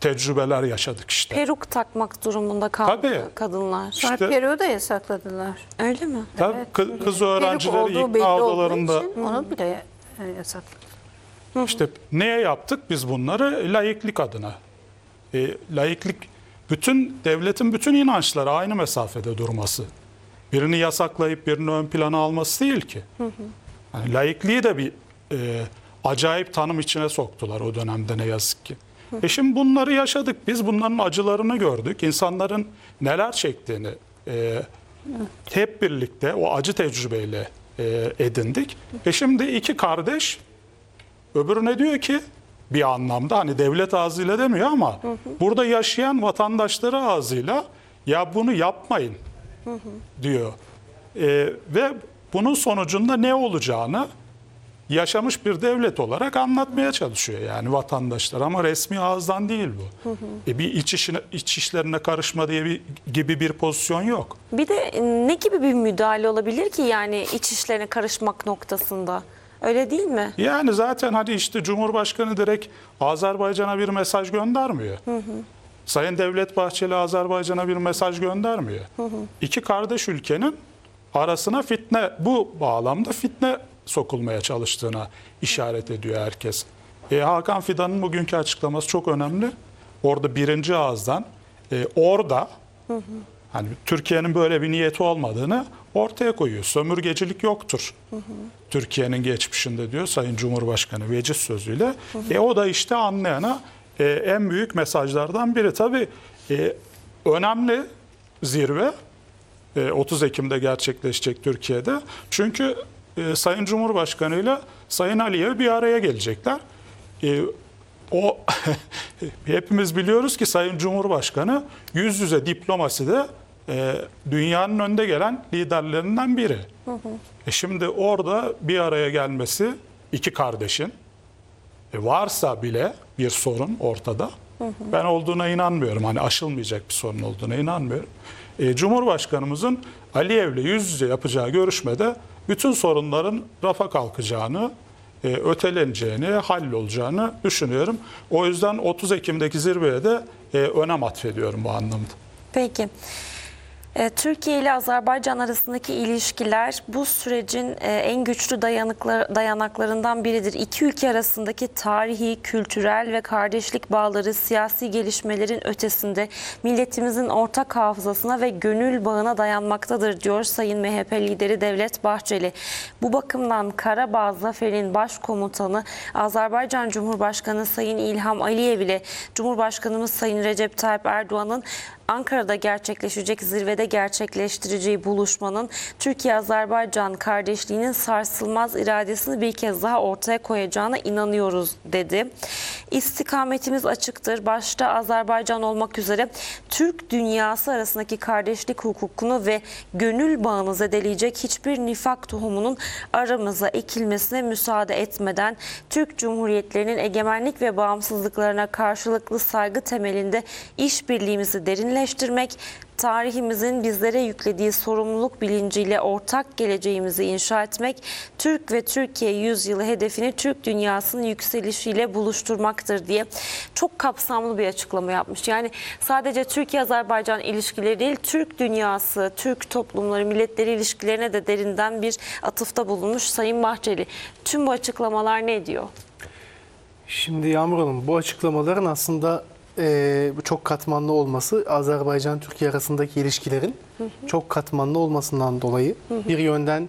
tecrübeler yaşadık işte. Peruk takmak durumunda kaldı Tabii. kadınlar. İşte- Peru'yu da yasakladılar. Öyle mi? Tabii kız öğrencileri Peruk olduğu belli ikna olduğu odalarında için onu bile yasakladı. işte neye yaptık biz bunları? Laiklik adına. Laiklik devletin bütün inançları aynı mesafede durması. Birini yasaklayıp birini ön plana alması değil ki. Yani laikliği de bir acayip tanım içine soktular o dönemde ne yazık ki. Şimdi bunları yaşadık. Biz bunların acılarını gördük. İnsanların neler çektiğini hep birlikte o acı tecrübeyle edindik. Şimdi iki kardeş öbürüne diyor ki bir anlamda hani devlet ağzıyla demiyor ama burada yaşayan vatandaşları ağzıyla ya bunu yapmayın diyor. Ve bunun sonucunda ne olacağını yaşamış bir devlet olarak anlatmaya çalışıyor yani vatandaşlar ama resmi ağızdan değil bu. Bir iç işlerine karışma diye gibi bir pozisyon yok. Bir de ne gibi bir müdahale olabilir ki yani iç işlerine karışmak noktasında? Öyle değil mi? Yani zaten hadi işte Cumhurbaşkanı direkt Azerbaycan'a bir mesaj göndermiyor. Sayın Devlet Bahçeli Azerbaycan'a bir mesaj göndermiyor. İki kardeş ülkenin arasına bu bağlamda fitne sokulmaya çalıştığına işaret ediyor herkes. Hakan Fidan'ın bugünkü açıklaması çok önemli. Orada birinci ağızdan orada hani Türkiye'nin böyle bir niyeti olmadığını ortaya koyuyor. Sömürgecilik yoktur. Türkiye'nin geçmişinde diyor Sayın Cumhurbaşkanı veciz sözüyle. O da işte anlayana en büyük mesajlardan biri. Tabii önemli zirve 30 Ekim'de gerçekleşecek Türkiye'de. Çünkü Sayın Cumhurbaşkanı ile Sayın Aliyev bir araya gelecekler. Hepimiz biliyoruz ki Sayın Cumhurbaşkanı yüz yüze diplomaside dünyanın önde gelen liderlerinden biri. Şimdi orada bir araya gelmesi iki kardeşin varsa bile bir sorun ortada. Ben olduğuna inanmıyorum. Hani aşılmayacak bir sorun olduğuna inanmıyorum. Cumhurbaşkanımızın Aliyev'le yüz yüze yapacağı görüşmede bütün sorunların rafa kalkacağını, öteleneceğini, hallolacağını düşünüyorum. O yüzden 30 Ekim'deki zirveye de önem atfediyorum bu anlamda. Peki. Türkiye ile Azerbaycan arasındaki ilişkiler bu sürecin en güçlü dayanaklarından biridir. İki ülke arasındaki tarihi, kültürel ve kardeşlik bağları siyasi gelişmelerin ötesinde milletimizin ortak hafızasına ve gönül bağına dayanmaktadır diyor Sayın MHP lideri Devlet Bahçeli. Bu bakımdan Karabağ Zaferi'nin başkomutanı Azerbaycan Cumhurbaşkanı Sayın İlham Aliyev ile Cumhurbaşkanımız Sayın Recep Tayyip Erdoğan'ın Ankara'da gerçekleşecek zirvede gerçekleştireceği buluşmanın Türkiye-Azerbaycan kardeşliğinin sarsılmaz iradesini bir kez daha ortaya koyacağına inanıyoruz dedi. İstikametimiz açıktır. Başta Azerbaycan olmak üzere Türk dünyası arasındaki kardeşlik hukukunu ve gönül bağını zedeleyecek hiçbir nifak tohumunun aramıza ekilmesine müsaade etmeden Türk Cumhuriyetlerinin egemenlik ve bağımsızlıklarına karşılıklı saygı temelinde işbirliğimizi derinleştirmek, tarihimizin bizlere yüklediği sorumluluk bilinciyle ortak geleceğimizi inşa etmek, Türk ve Türkiye yüzyılı hedefini Türk dünyasının yükselişiyle buluşturmaktır diye çok kapsamlı bir açıklama yapmış. Yani sadece Türkiye-Azerbaycan ilişkileri değil, Türk dünyası, Türk toplumları, milletleri ilişkilerine de derinden bir atıfta bulunmuş Sayın Bahçeli. Tüm bu açıklamalar ne diyor? Şimdi Yağmur Hanım, bu açıklamaların aslında çok katmanlı olması Azerbaycan-Türkiye arasındaki ilişkilerin çok katmanlı olmasından dolayı bir yönden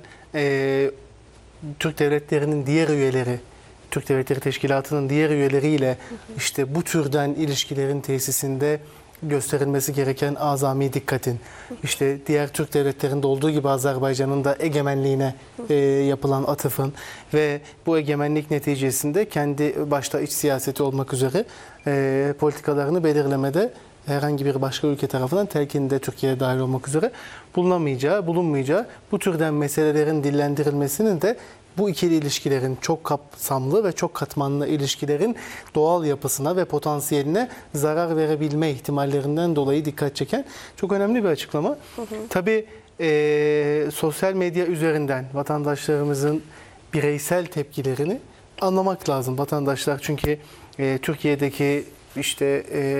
Türk devletlerinin diğer üyeleri, Türk Devletleri Teşkilatı'nın diğer üyeleriyle işte bu türden ilişkilerin tesisinde gösterilmesi gereken azami dikkatin, işte diğer Türk devletlerinde olduğu gibi Azerbaycan'ın da egemenliğine yapılan atıfın ve bu egemenlik neticesinde kendi başta iç siyaseti olmak üzere politikalarını belirlemede herhangi bir başka ülke tarafından telkinde Türkiye'ye dahil olmak üzere bulunmayacağı bu türden meselelerin dillendirilmesinin de bu ikili ilişkilerin çok kapsamlı ve çok katmanlı ilişkilerin doğal yapısına ve potansiyeline zarar verebilme ihtimallerinden dolayı dikkat çeken çok önemli bir açıklama. Tabii sosyal medya üzerinden vatandaşlarımızın bireysel tepkilerini anlamak lazım vatandaşlar. Çünkü Türkiye'deki işte